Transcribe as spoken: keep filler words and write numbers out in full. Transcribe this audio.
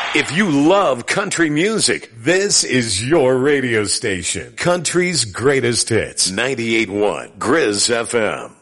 If you love country music, this is your radio station. Country's greatest hits. ninety-eight point one Grizz F M.